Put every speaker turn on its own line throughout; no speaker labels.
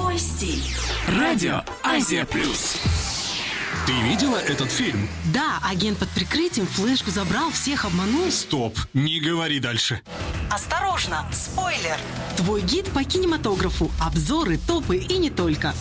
Твой стиль.
Радио Азия Плюс. Ты видела этот фильм?
Да, агент под прикрытием флешку забрал, всех обманул.
Стоп, не говори дальше.
Осторожно, спойлер.
Твой гид по кинематографу. Обзоры, топы и не только.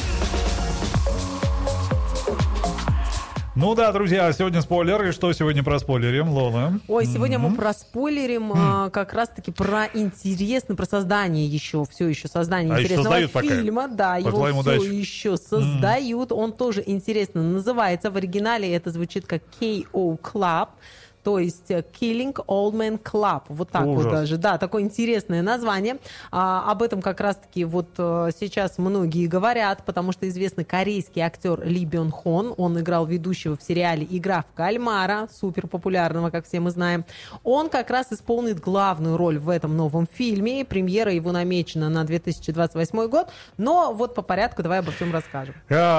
Ну да, друзья, сегодня спойлер. И что сегодня проспойлерим, Лола?
Ой, сегодня мы проспойлерим как раз-таки про интересное, про создание еще, все еще создание интересного фильма. Да, его все еще создают. Он тоже интересно называется. В оригинале это звучит как K.O. Club. То есть Killing Old Man Club. Вот так вот даже. Да, такое интересное название. Об этом как раз-таки вот сейчас многие говорят, потому что известный корейский актер Ли Бён Хон, он играл ведущего в сериале «Игра в кальмара», супер популярного, как все мы знаем. Он как раз исполнит главную роль в этом новом фильме. Премьера его намечена на 2028 год. Но вот по порядку давай обо всем расскажем.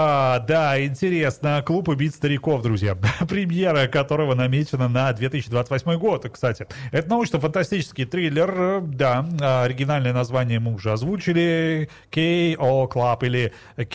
Да, интересно. «Клуб убийц стариков», друзья. Премьера которого намечена на 2028 год, кстати. Это научно-фантастический триллер, да, оригинальное название мы уже озвучили, K.O. Club или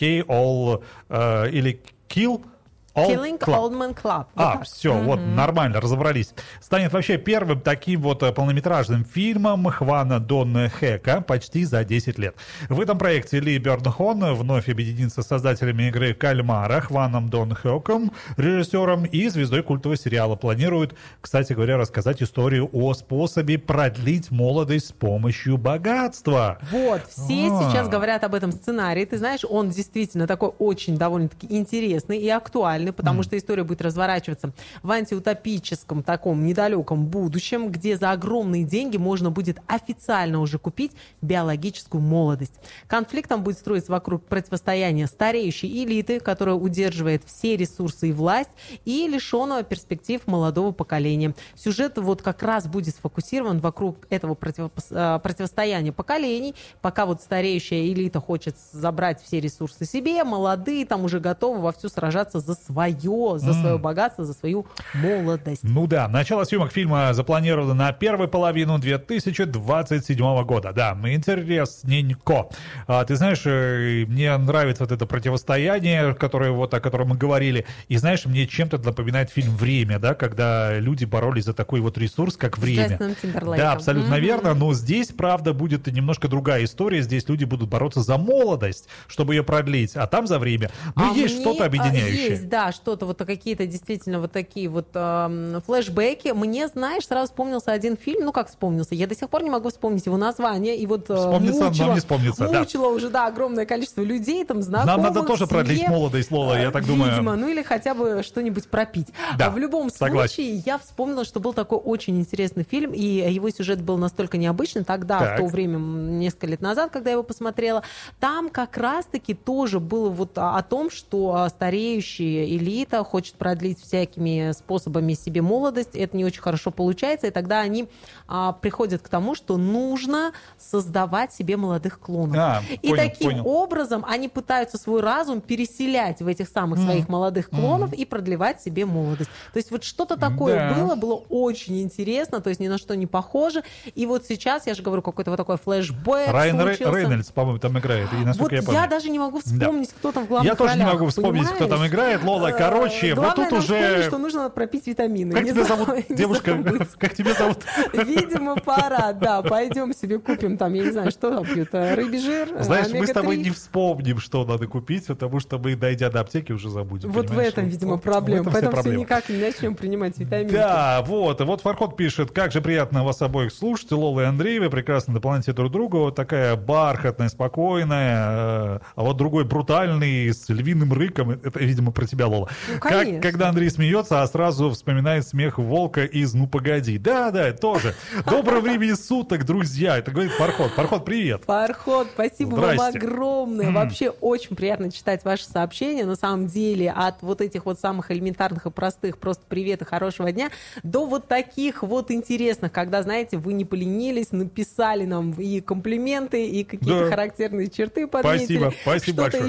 K.O. или Kill
Killing Old Man Club.
Все, вот, нормально, разобрались. Станет вообще первым таким вот полнометражным фильмом Хвана Дон Хэка почти за 10 лет. В этом проекте Ли Бён Хон вновь объединится с создателями игры «Кальмара» Хваном Дон Хэком, режиссером и звездой культового сериала. Планирует, кстати говоря, рассказать историю о способе продлить молодость с помощью богатства.
Вот, все сейчас говорят об этом сценарии. Ты знаешь, он действительно такой очень довольно-таки интересный и актуальный, потому что история будет разворачиваться в антиутопическом таком недалеком будущем, где за огромные деньги можно будет официально уже купить биологическую молодость. Конфликт там будет строиться вокруг противостояния стареющей элиты, которая удерживает все ресурсы и власть, и лишенного перспектив молодого поколения. Сюжет вот как раз будет сфокусирован вокруг этого противостояния поколений, пока вот стареющая элита хочет забрать все ресурсы себе, молодые там уже готовы вовсю сражаться за свое богатство, за свою молодость.
Ну да, начало съемок фильма запланировано на первую половину 2027 года. Да, интересненько. Ты знаешь, мне нравится вот это противостояние, о котором мы говорили. И знаешь, мне чем-то напоминает фильм «Время», да, когда люди боролись за такой вот ресурс, как время. Да, абсолютно верно. Но здесь, правда, будет немножко другая история. Здесь люди будут бороться за молодость, чтобы ее продлить, а там за время. Но есть что-то объединяющее.
Есть, да, что-то вот какие-то действительно вот такие вот флешбеки. Мне, знаешь, сразу вспомнился один фильм, ну как вспомнился, я до сих пор не могу вспомнить его название, и вот
вспомнится, нам не вспомнится,
мучило уже, да, огромное количество людей, там, знакомых.
Нам надо тоже продлить молодость, Лола, я так думаю.
Видимо, ну или хотя бы что-нибудь пропить. Да, в любом случае, я вспомнила, что был такой очень интересный фильм, и его сюжет был настолько необычный тогда, в то время, несколько лет назад, когда я его посмотрела, там как раз-таки тоже было вот о том, что стареющие элита хочет продлить всякими способами себе молодость, это не очень хорошо получается, и тогда они приходят к тому, что нужно создавать себе молодых клонов. Таким образом они пытаются свой разум переселять в этих самых своих молодых клонов и продлевать себе молодость. То есть вот что-то такое было очень интересно, то есть ни на что не похоже, и вот сейчас, я же говорю, какой-то вот такой флешбэк
Райан Рейнольдс, по-моему, там играет, и насколько я помню.
Я даже не могу вспомнить, кто там в главных
ролях. Я тоже не могу вспомнить,
понимаешь?
кто там играет, Лола, короче,
главное,
вот тут уже...
Вспомнить, что нужно пропить витамины.
Как тебя зовут, девушка? Как тебя зовут?
Видимо, пора, да. Пойдем себе купим там, я не знаю, что там пьют, рыбий жир,
знаешь, мы с тобой не вспомним, что надо купить, потому что мы, дойдя до аптеки, уже забудем.
Вот в этом, видимо, проблема. Поэтому все никак не начнем принимать витамины.
Да, вот Фарход пишет, как же приятно вас обоих слушать, Лола и Андрей, вы прекрасно дополняете друг друга, вот такая бархатная, спокойная, а вот другой брутальный, с львиным рыком, это, видимо, про тебя, Лола.
Ну, конечно.
Когда Андрей смеется, а сразу вспоминает смех волка из «Ну, погоди». Да, тоже. Доброго времени суток, друзья. Это говорит Фарход. Фарход, привет.
Фарход, спасибо вам огромное. Вообще очень приятно читать ваши сообщения. На самом деле, от вот этих вот самых элементарных и простых, просто привет и хорошего дня, до вот таких вот интересных, когда, знаете, вы не поленились, написали нам и комплименты, и какие-то характерные черты подметили.
Спасибо большое.